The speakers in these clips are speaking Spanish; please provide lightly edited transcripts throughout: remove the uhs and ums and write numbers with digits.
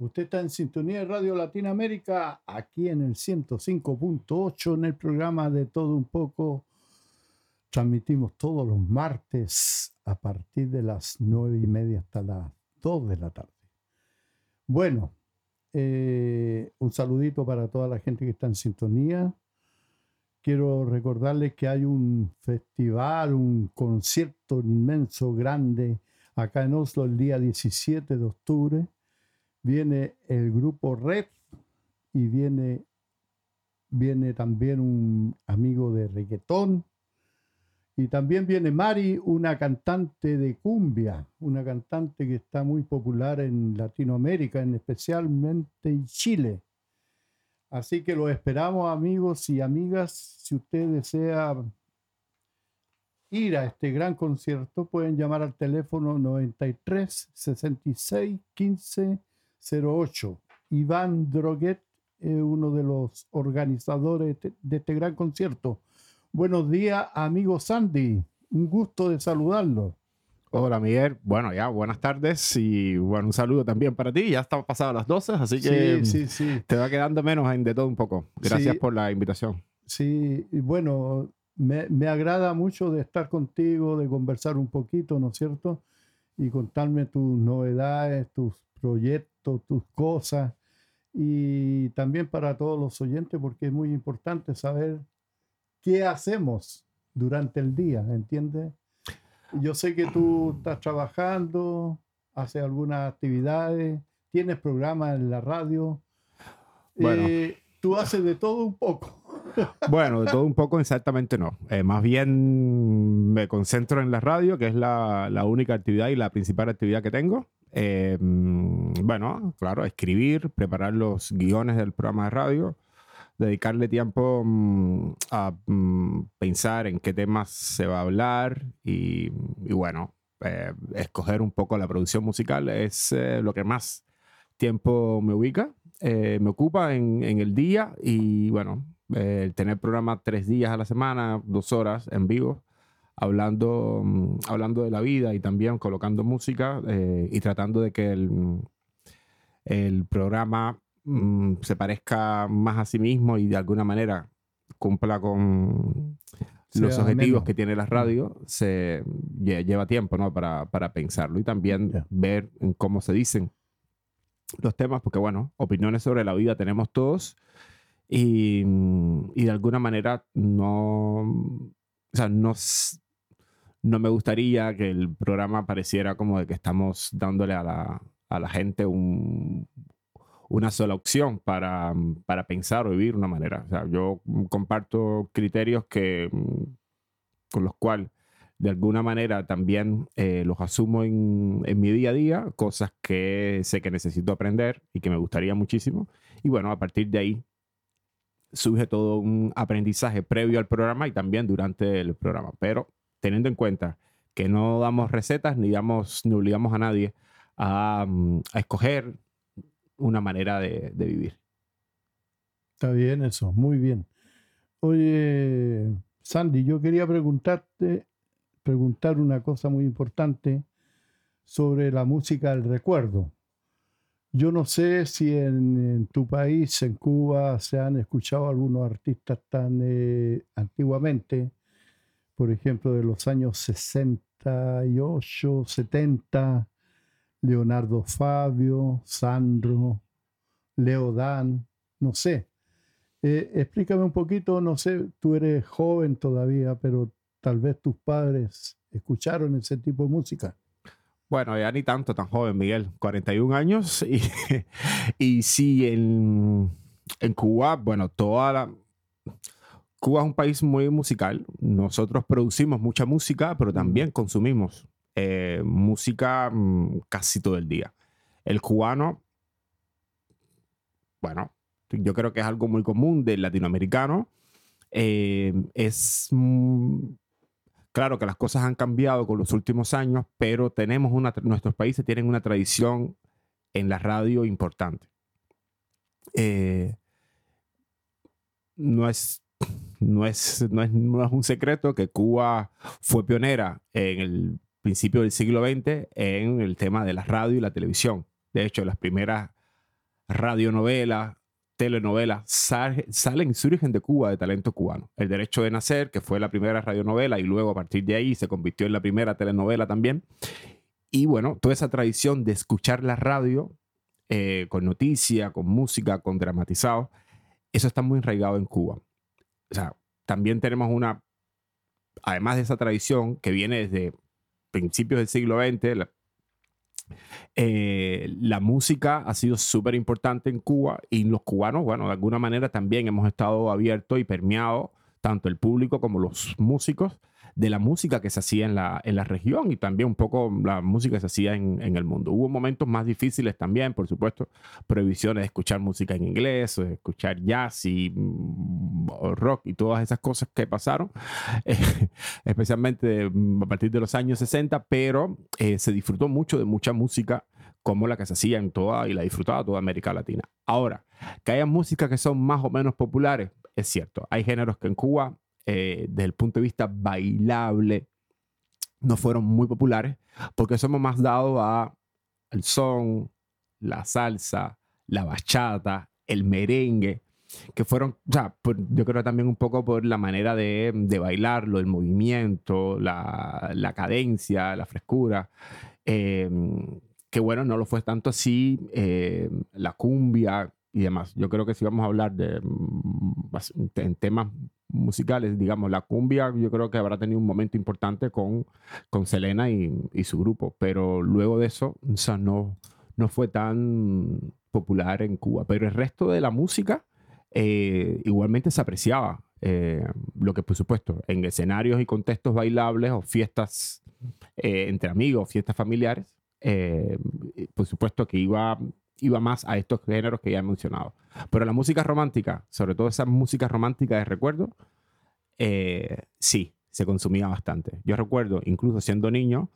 Usted está en sintonía de Radio Latinoamérica, aquí en el 105.8, en el programa de Todo Un Poco. Transmitimos todos los martes a partir de las 9:30 hasta las 2 de la tarde. Bueno, un saludito para toda la gente que está en sintonía. Quiero recordarles que hay un festival, un concierto inmenso, grande, acá en Oslo el día 17 de octubre. Viene el grupo Red y viene también un amigo de reggaetón. Y también viene Mari, una cantante de cumbia, una cantante que está muy popular en Latinoamérica, especialmente en Chile. Así que los esperamos, amigos y amigas. Si usted desea ir a este gran concierto, pueden llamar al teléfono 93 66 15 08. Iván Droguet es uno de los organizadores de este gran concierto. Buenos días, amigo Sandy. Un gusto de saludarlo. Hola, Miguel. Bueno, ya, buenas tardes y bueno, un saludo también para ti. Ya estamos pasadas las 12, así que sí. Te va quedando menos en de todo un poco. Gracias por la invitación. Sí, y bueno, me agrada mucho de estar contigo, de conversar un poquito, ¿no es cierto? Y contarme tus novedades, tus proyectos, tus cosas. Y también para todos los oyentes, porque es muy importante saber qué hacemos durante el día, ¿entiendes? Yo sé que tú estás trabajando, haces algunas actividades, tienes programas en la radio. Bueno, tú haces de todo un poco. Bueno, de todo un poco exactamente no. Más bien me concentro en la radio, que es la única actividad y la principal actividad que tengo. Bueno, claro, escribir, preparar los guiones del programa de radio, dedicarle tiempo a pensar en qué temas se va a hablar y bueno, escoger un poco la producción musical es lo que más tiempo me ocupa en el día y bueno, el tener programa 3 días a la semana, 2 horas en vivo, hablando de la vida y también colocando música y tratando de que el programa se parezca más a sí mismo y de alguna manera cumpla con los objetivos que tiene la radio, se lleva tiempo, ¿no? para pensarlo y también ver en cómo se dicen los temas, porque bueno, opiniones sobre la vida tenemos todos y de alguna manera no me gustaría que el programa pareciera como de que estamos dándole a la gente una sola opción para pensar o vivir una manera. O sea, yo comparto criterios con los cuales de alguna manera también los asumo en mi día a día, cosas que sé que necesito aprender y que me gustaría muchísimo. Y bueno, a partir de ahí surge todo un aprendizaje previo al programa y también durante el programa. Pero teniendo en cuenta que no damos recetas ni obligamos a nadie a escoger una manera de vivir. Está bien eso, muy bien. Oye, Sandy, yo quería preguntar una cosa muy importante sobre la música del recuerdo. Yo no sé si en tu país, en Cuba, se han escuchado algunos artistas tan antiguamente, por ejemplo, de los años 68, 70, Leonardo Fabio, Sandro, Leo Dan, no sé. Explícame un poquito, no sé, tú eres joven todavía, pero tal vez tus padres escucharon ese tipo de música. Bueno, ya ni tanto tan joven, Miguel, 41 años y sí, en Cuba, bueno, Cuba es un país muy musical. Nosotros producimos mucha música, pero también consumimos música casi todo el día. El cubano, bueno, yo creo que es algo muy común del latinoamericano. Claro que las cosas han cambiado con los últimos años, pero nuestros países tienen una tradición en la radio importante. No es un secreto que Cuba fue pionera en el principio del siglo XX en el tema de la radio y la televisión. De hecho, las primeras radionovelas, telenovelas salen y surgen de Cuba, de talento cubano. El Derecho de Nacer, que fue la primera radionovela y luego a partir de ahí se convirtió en la primera telenovela también. Y bueno, toda esa tradición de escuchar la radio con noticia, con música, con dramatizado, eso está muy arraigado en Cuba. O sea, también tenemos además de esa tradición que viene desde principios del siglo XX, la música ha sido súper importante en Cuba y los cubanos, bueno, de alguna manera también hemos estado abiertos y permeados, tanto el público como los músicos, de la música que se hacía en la región y también un poco la música que se hacía en el mundo. Hubo momentos más difíciles también, por supuesto, prohibiciones de escuchar música en inglés, o de escuchar jazz y rock y todas esas cosas que pasaron, especialmente a partir de los años 60, pero se disfrutó mucho de mucha música como la que se hacía en toda y la disfrutaba toda América Latina. Ahora, que haya música que son más o menos populares, es cierto. Hay géneros que en Cuba, desde el punto de vista bailable, no fueron muy populares porque somos más dados al son, la salsa, la bachata, el merengue, que fueron, o sea, yo creo también un poco por la manera de bailarlo, el movimiento, la cadencia, la frescura, que bueno, no lo fue tanto así la cumbia y demás. Yo creo que si vamos a hablar en temas musicales, digamos, la cumbia, yo creo que habrá tenido un momento importante con Selena y su grupo, pero luego de eso, o sea, no fue tan popular en Cuba. Pero el resto de la música igualmente se apreciaba. Lo que, por supuesto, en escenarios y contextos bailables o fiestas entre amigos, fiestas familiares, por supuesto que iba más a estos géneros que ya he mencionado. Pero la música romántica, sobre todo esa música romántica de recuerdo, sí, se consumía bastante. Yo recuerdo, incluso siendo niño,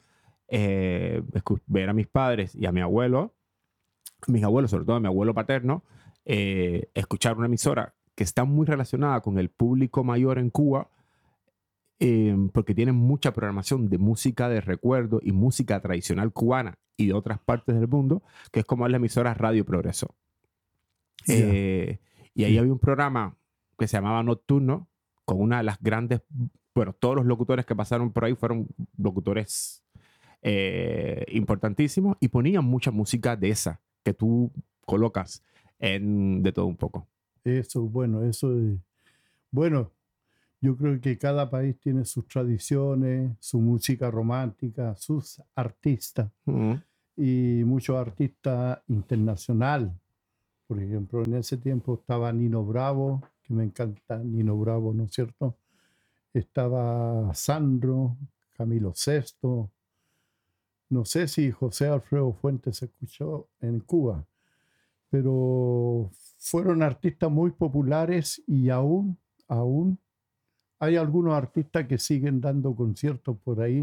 ver a mis padres y a mis abuelos, sobre todo a mi abuelo paterno, escuchar una emisora que está muy relacionada con el público mayor en Cuba, porque tienen mucha programación de música de recuerdo y música tradicional cubana y de otras partes del mundo, que es como la emisora Radio Progreso. Y ahí había un programa que se llamaba Nocturno, con una de las grandes, bueno, todos los locutores que pasaron por ahí fueron locutores importantísimos y ponían mucha música de esa que tú colocas de todo un poco. Bueno, yo creo que cada país tiene sus tradiciones, su música romántica, sus artistas y muchos artistas internacionales. Por ejemplo, en ese tiempo estaba Nino Bravo, que me encanta Nino Bravo, ¿no es cierto? Estaba Sandro, Camilo Sesto. No sé si José Alfredo Fuentes se escuchó en Cuba, pero fueron artistas muy populares y aún hay algunos artistas que siguen dando conciertos por ahí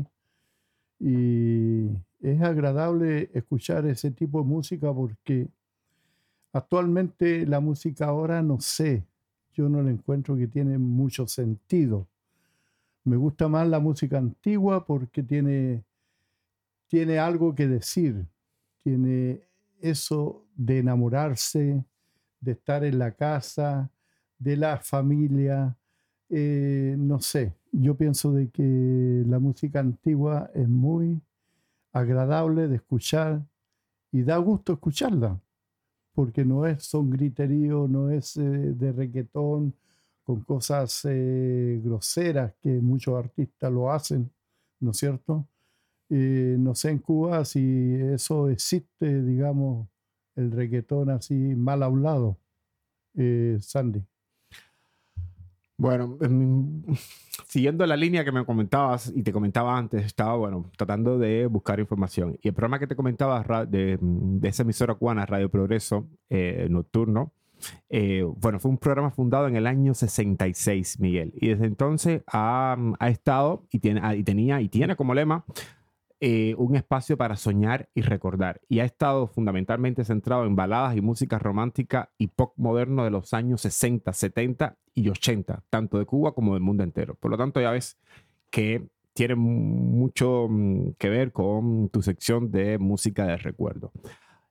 y es agradable escuchar ese tipo de música porque actualmente la música ahora, no sé, yo no le encuentro que tiene mucho sentido. Me gusta más la música antigua porque tiene algo que decir, tiene eso de enamorarse, de estar en la casa, de la familia. No sé, yo pienso de que la música antigua es muy agradable de escuchar y da gusto escucharla, porque son griterío, no es de reggaetón con cosas groseras que muchos artistas lo hacen, ¿no es cierto? No sé en Cuba si eso existe, digamos, el reggaetón así mal hablado, Sandy. Bueno, siguiendo la línea que me comentabas y te comentaba antes, estaba, bueno, tratando de buscar información. Y el programa que te comentaba de esa emisora cubana, Radio Progreso, Nocturno, bueno, fue un programa fundado en el año 66, Miguel. Y desde entonces ha estado y tiene como lema un espacio para soñar y recordar. Y ha estado fundamentalmente centrado en baladas y música romántica y pop moderno de los años 60, 70 y 80, tanto de Cuba como del mundo entero. Por lo tanto, ya ves que tiene mucho que ver con tu sección de música de recuerdo.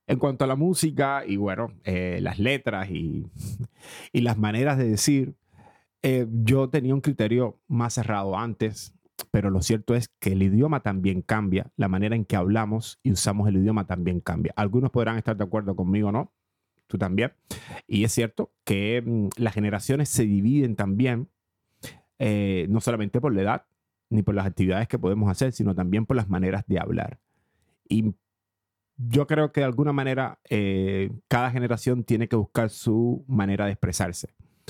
En cuanto a la música y bueno, las letras y las maneras de decir, yo tenía un criterio más cerrado antes, pero lo cierto es que el idioma también cambia, la manera en que hablamos y usamos el idioma también cambia. Algunos podrán estar de acuerdo conmigo o no, tú también. Y es cierto que las generaciones se dividen también, no solamente por la edad, ni por las actividades que podemos hacer, sino también por las maneras de hablar. Y yo creo que de alguna manera cada generación tiene que buscar su manera de expresarse.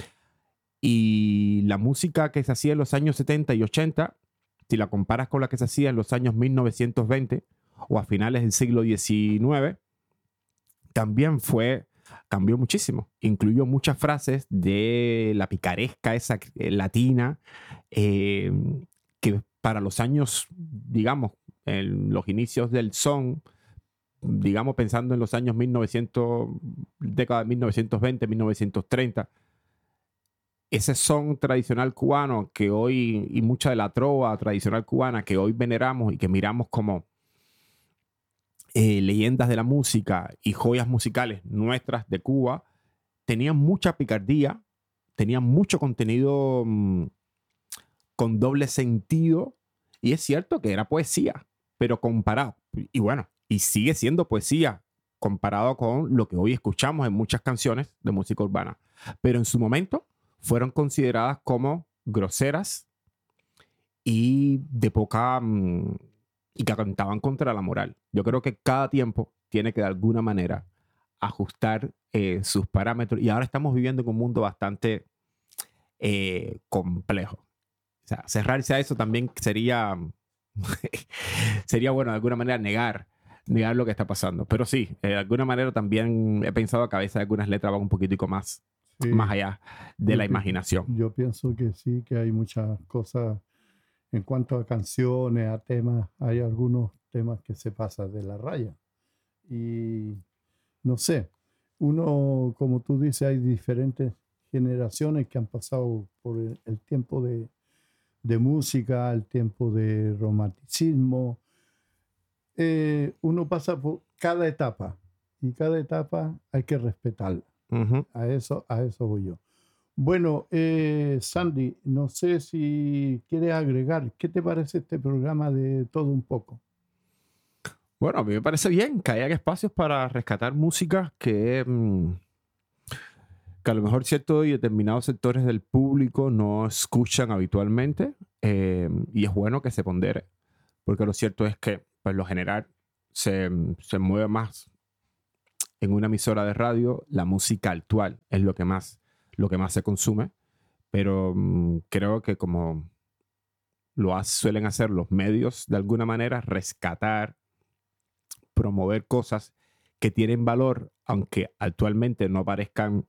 Y la música que se hacía en los años 70 y 80, si la comparas con la que se hacía en los años 1920 o a finales del siglo XIX, también cambió muchísimo. Incluyó muchas frases de la picaresca esa latina, que para los años, digamos, en los inicios del son, digamos, pensando en los años 1900, década de 1920, 1930, ese son tradicional cubano que hoy, y mucha de la trova tradicional cubana que hoy veneramos y que miramos como leyendas de la música y joyas musicales nuestras de Cuba, tenían mucha picardía, tenían mucho contenido con doble sentido, y es cierto que era poesía, pero comparado, y bueno, y sigue siendo poesía comparado con lo que hoy escuchamos en muchas canciones de música urbana, pero en su momento fueron consideradas como groseras y de poca y que atentaban contra la moral. Yo creo que cada tiempo tiene que de alguna manera ajustar sus parámetros, y ahora estamos viviendo en un mundo bastante complejo. O sea, cerrarse a eso también sería sería, bueno, de alguna manera negar lo que está pasando. Pero sí, de alguna manera también he pensado que a veces algunas letras van un poquitico más allá de la imaginación. Yo pienso que sí, que hay muchas cosas en cuanto a canciones, a temas. Hay algunos temas que se pasan de la raya. Y no sé, uno, como tú dices, hay diferentes generaciones que han pasado por el tiempo de música, el tiempo de romanticismo. Uno pasa por cada etapa y cada etapa hay que respetarla. Uh-huh. A eso voy yo. Bueno, Sandy, no sé si quieres agregar, ¿qué te parece este programa de todo un poco? Bueno, a mí me parece bien que haya espacios para rescatar música que a lo mejor ciertos y determinados sectores del público no escuchan habitualmente, y es bueno que se pondere, porque lo cierto es que, pues, lo general se mueve más en una emisora de radio. La música actual es lo que más se consume, pero creo que como suelen hacer los medios de alguna manera, rescatar, promover cosas que tienen valor, aunque actualmente no parezcan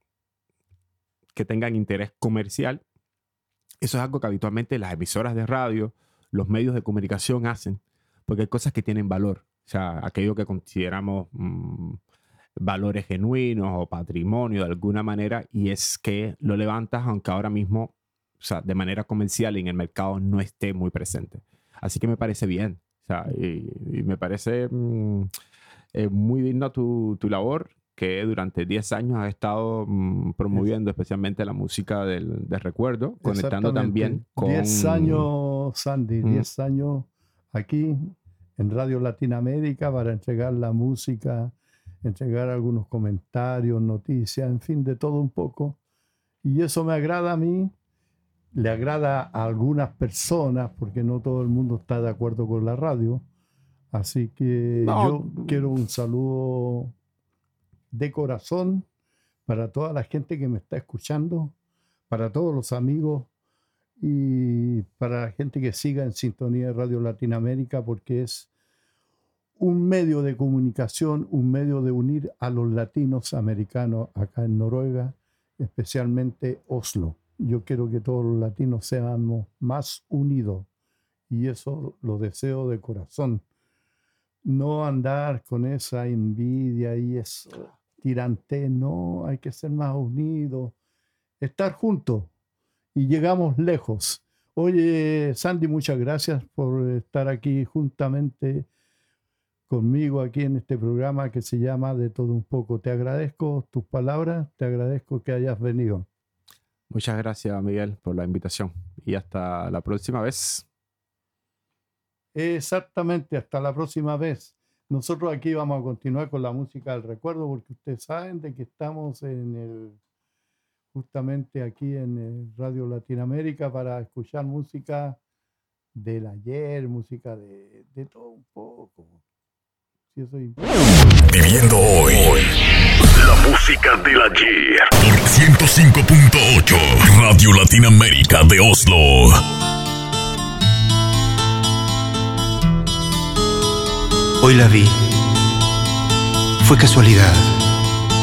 que tengan interés comercial. Eso es algo que habitualmente las emisoras de radio, los medios de comunicación hacen, porque hay cosas que tienen valor. O sea, aquello que consideramos valores genuinos o patrimonio de alguna manera, y es que lo levantas aunque ahora mismo, o sea, de manera comercial y en el mercado no esté muy presente. Así que me parece bien. O sea, y me parece muy digna tu labor, que durante 10 años has estado promoviendo especialmente la música del recuerdo, conectando también con... 10 años, Sandy, 10 años aquí en Radio Latinoamérica para entregar la música, entregar algunos comentarios, noticias, en fin, de todo un poco. Y eso me agrada a mí, le agrada a algunas personas, porque no todo el mundo está de acuerdo con la radio. Así que yo quiero un saludo de corazón para toda la gente que me está escuchando, para todos los amigos y para la gente que siga en sintonía de Radio Latinoamérica, porque es un medio de comunicación, un medio de unir a los latinos americanos acá en Noruega, especialmente Oslo. Yo quiero que todos los latinos seamos más unidos, y eso lo deseo de corazón. No andar con esa envidia y eso tirante, no, hay que ser más unidos, estar juntos y llegamos lejos. Oye, Sandy, muchas gracias por estar aquí juntamente conmigo aquí en este programa que se llama De Todo Un Poco. Te agradezco tus palabras, te agradezco que hayas venido. Muchas gracias, Miguel, por la invitación y hasta la próxima vez. Exactamente, hasta la próxima vez. Nosotros aquí vamos a continuar con la música del recuerdo porque ustedes saben de que estamos justamente aquí en el Radio Latinoamérica para escuchar música del ayer, música de todo un poco. Sí, eso es Viviendo hoy. La música del ayer. Por 105.8 Radio Latinoamérica de Oslo. Hoy la vi. Fue casualidad.